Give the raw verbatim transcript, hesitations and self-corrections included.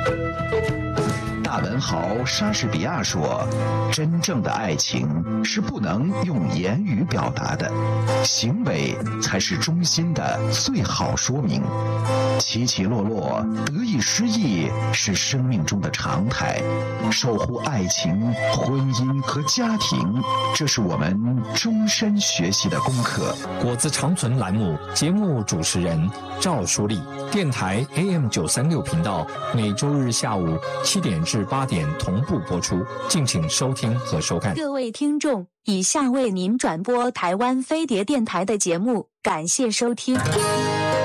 大文豪莎士比亚说：“真正的爱情是不能用言语表达的，行为才是衷心的最好说明。起起落落，得意失意是生命中的常态。守护爱情、婚姻和家庭，这是我们终身学习的功课。” 果子长存栏目节目主持人赵淑丽，电台 A M 九三六频道，每周日下午七点至八点同步播出，敬请收听和收看。 各位听众，以下为您转播台湾飞碟电台的节目，感谢收听。